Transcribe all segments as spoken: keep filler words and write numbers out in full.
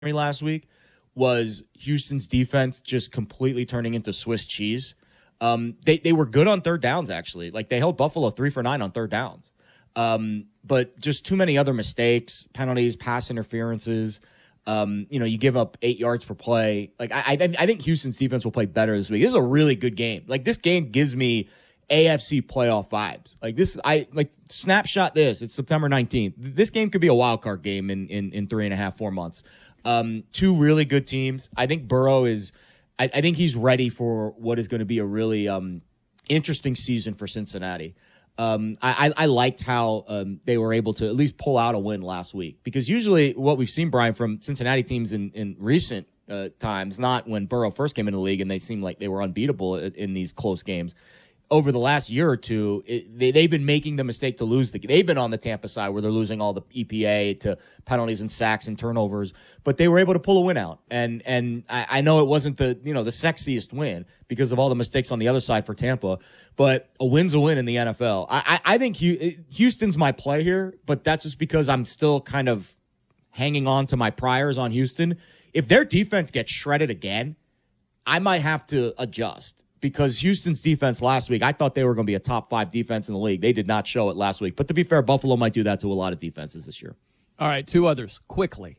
last week was Houston's defense just completely turning into Swiss cheese. Um, they, they were good on third downs, actually. Like, they held Buffalo three for nine on third downs. Um, but just too many other mistakes, penalties, pass interferences. Um, you know, you give up eight yards per play. Like, I, I, I think Houston's defense will play better this week. This is a really good game. Like, this game gives me A F C playoff vibes. Like, this, I like snapshot this. It's September nineteenth. This game could be a wild card game in, in, in three and a half, four months. Um, two really good teams. I think Burrow is, I, I think he's ready for what is going to be a really um, interesting season for Cincinnati. Um, I, I, I liked how um, they were able to at least pull out a win last week, because usually what we've seen, Brian, from Cincinnati teams in, in recent uh, times, not when Burrow first came into the league and they seemed like they were unbeatable in, in these close games. Over the last year or two, it, they, they've been making the mistake to lose the game. They've been on the Tampa side where they're losing all the E P A to penalties and sacks and turnovers, but they were able to pull a win out. And and I, I know it wasn't the you know the sexiest win because of all the mistakes on the other side for Tampa, but a win's a win in the N F L. I, I, I think Houston's my play here, but that's just because I'm still kind of hanging on to my priors on Houston. If their defense gets shredded again, I might have to adjust. Because Houston's defense last week, I thought they were going to be a top five defense in the league. They did not show it last week. But to be fair, Buffalo might do that to a lot of defenses this year. All right, two others. Quickly.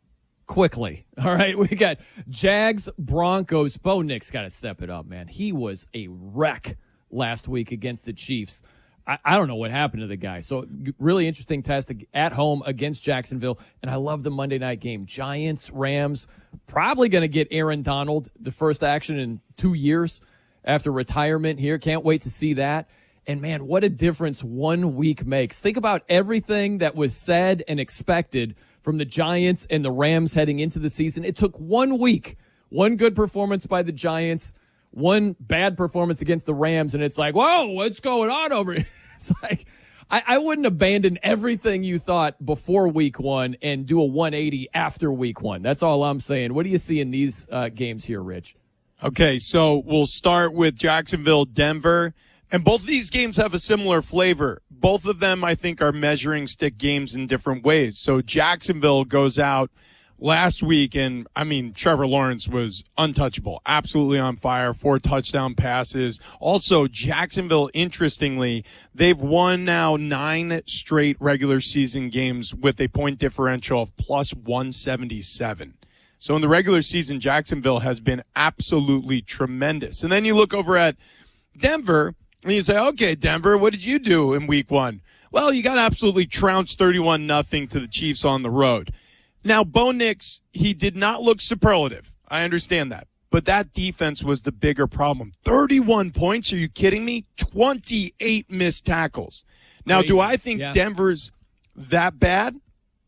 Quickly. All right, we got Jags, Broncos. Bo Nix got to step it up, man. He was a wreck last week against the Chiefs. I, I don't know what happened to the guy. So really interesting test at home against Jacksonville. And I love the Monday night game. Giants, Rams, probably going to get Aaron Donald, the first action in two years. After retirement here. Can't wait to see that. And, man, what a difference one week makes. Think about everything that was said and expected from the Giants and the Rams heading into the season. It took one week, one good performance by the Giants, one bad performance against the Rams, and it's like, whoa, what's going on over here? It's like I, I wouldn't abandon everything you thought before week one and do a one eighty after week one. That's all I'm saying. What do you see in these uh, games here, Rich? Okay, so we'll start with Jacksonville, Denver, and both of these games have a similar flavor. Both of them, I think, are measuring stick games in different ways. So Jacksonville goes out last week, and, I mean, Trevor Lawrence was untouchable, absolutely on fire, four touchdown passes. Also, Jacksonville, interestingly, they've won now nine straight regular season games with a point differential of plus one seventy-seven. So in the regular season, Jacksonville has been absolutely tremendous. And then you look over at Denver, and you say, okay, Denver, what did you do in week one? Well, you got absolutely trounced thirty-one nothing to the Chiefs on the road. Now, Bo Nix, he did not look superlative. I understand that. But that defense was the bigger problem. thirty-one points, are you kidding me? twenty-eight missed tackles. Now, Crazy. Do I think yeah. Denver's that bad?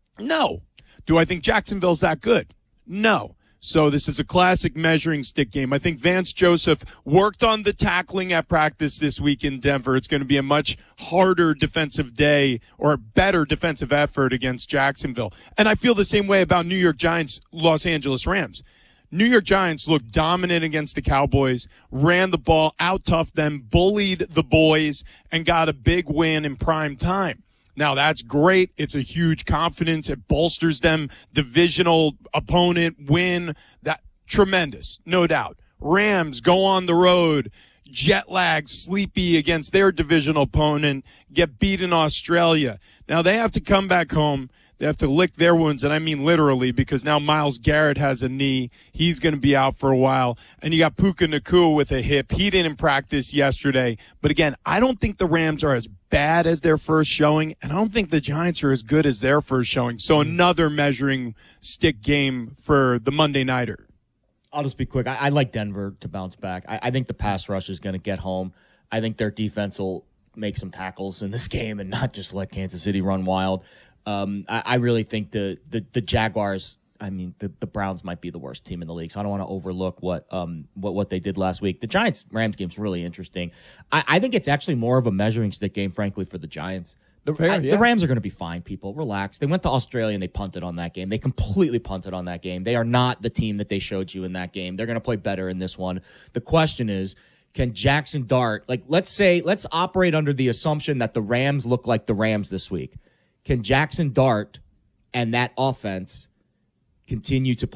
No. Do I think Jacksonville's that good? No. So this is a classic measuring stick game. I think Vance Joseph worked on the tackling at practice this week in Denver. It's going to be a much harder defensive day or a better defensive effort against Jacksonville. And I feel the same way about New York Giants, Los Angeles Rams. New York Giants looked dominant against the Cowboys, ran the ball, out-toughed them, bullied the boys, and got a big win in prime time. Now, that's great. It's a huge confidence. It bolsters them. Divisional opponent win. That tremendous, no doubt. Rams go on the road, jet lag, sleepy against their divisional opponent, get beat in Australia. Now, they have to come back home. They have to lick their wounds, and I mean literally, because now Myles Garrett has a knee. He's going to be out for a while. And you got Puka Nacua with a hip. He didn't practice yesterday. But again, I don't think the Rams are as bad as their first showing, and I don't think the Giants are as good as their first showing. So another measuring stick game for the Monday Nighter. I'll just be quick. I, I like Denver to bounce back. I, I think the pass rush is going to get home. I think their defense will make some tackles in this game and not just let Kansas City run wild. Um, I, I really think the, the, the Jaguars, I mean, the, the Browns might be the worst team in the league, so I don't want to overlook what um what, what they did last week. The Giants-Rams game's really interesting. I, I think it's actually more of a measuring stick game, frankly, for the Giants. The, Fair, I, yeah. the Rams are going to be fine, people. Relax. They went to Australia and they punted on that game. They completely punted on that game. They are not the team that they showed you in that game. They're going to play better in this one. The question is, can Jackson Dart, like, let's say, let's operate under the assumption that the Rams look like the Rams this week. Can Jackson Dart and that offense continue to